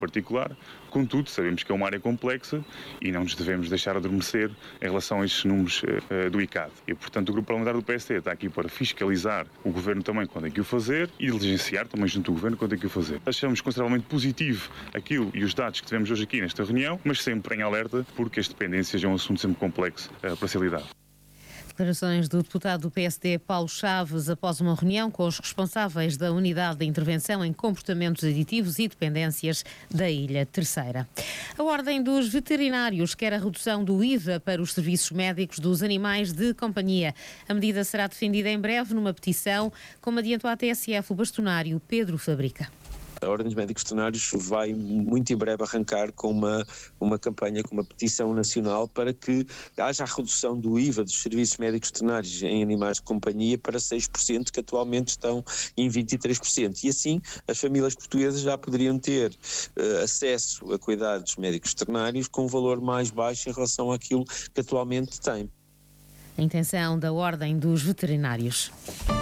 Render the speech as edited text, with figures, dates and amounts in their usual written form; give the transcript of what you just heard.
particular. Contudo, sabemos que é uma área complexa e não nos devemos deixar adormecer em relação a estes números do ICAD. E, portanto, o Grupo Parlamentar do PSD está aqui para fiscalizar o Governo também quando tem que o fazer e diligenciar também junto ao Governo quando tem que o fazer. Achamos consideravelmente positivo aquilo e os dados que tivemos hoje aqui nesta reunião, mas sempre em alerta, porque as dependências é um assunto sempre complexo para ser lidado. Declarações do deputado do PSD Paulo Chaves após uma reunião com os responsáveis da Unidade de Intervenção em Comportamentos Aditivos e Dependências da Ilha Terceira. A Ordem dos Veterinários quer a redução do IVA para os serviços médicos dos animais de companhia. A medida será defendida em breve numa petição, como adiantou à TSF o bastonário Pedro Fabrica. A Ordem dos Médicos Veterinários vai muito em breve arrancar com uma campanha, com uma petição nacional para que haja a redução do IVA dos serviços médicos veterinários em animais de companhia para 6%, que atualmente estão em 23%. E assim as famílias portuguesas já poderiam ter acesso a cuidados médicos veterinários com um valor mais baixo em relação àquilo que atualmente têm. A intenção da Ordem dos Veterinários.